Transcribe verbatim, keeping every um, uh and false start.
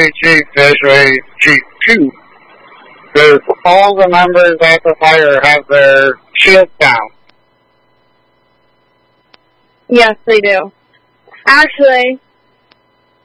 Fishery Chief, Fishery Chief two, does all the members at the fire have their shields down? Yes, they do. Actually,